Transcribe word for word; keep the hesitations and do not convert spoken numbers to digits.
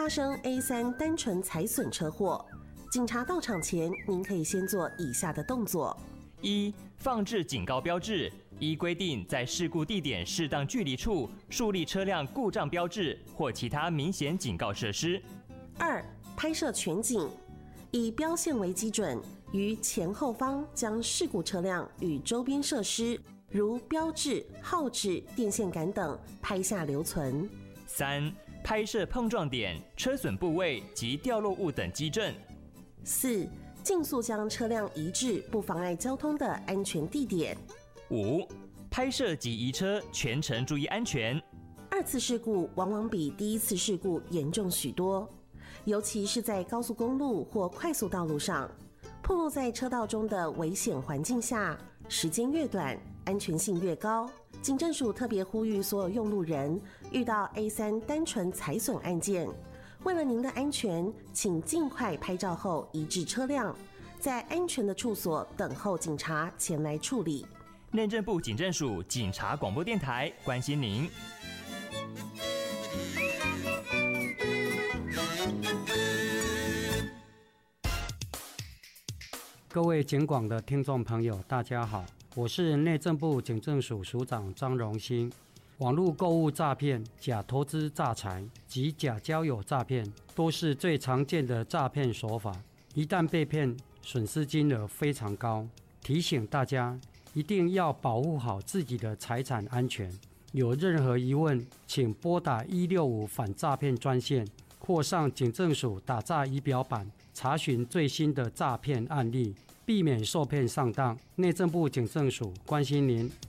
发生 A 三 单纯财损车祸，警察到场前，您可以先做以下的动作： 一、放置警告标志，依规定在事故地点适当距离处树立车辆故障标志或其他明显警告设施。 二、拍摄全景，以标线为基准，于前后方将事故车辆与周边设施，如标志、号志、电线杆等拍下留存。 三、拍摄碰撞点、车损部位及掉落物等基证。 四、尽速将车辆移至不妨碍交通的安全地点。 五、拍摄及移车全程注意安全。 二次事故往往比第一次事故严重许多，尤其是在高速公路或快速道路上，暴露在车道中的危险环境下，时间越短，安全性越高。警政署特别呼吁所有用路人，遇到 A 三 单纯财损案件，为了您的安全，请尽快拍照后移至车辆，在安全的处所等候警察前来处理。 内政部警政署警察广播电台关心您。 各位警广的听众朋友，大家好，我是内政部警政署署长张荣兴。网络购物诈骗、假投资诈财及假交友诈骗都是最常见的诈骗手法，一旦被骗，损失金额非常高。提醒大家一定要保护好自己的财产安全。有任何疑问，请拨打一六五反诈骗专线，或上警政署打诈仪表板查询最新的诈骗案例，避免受骗上当。内政部警政署关心您。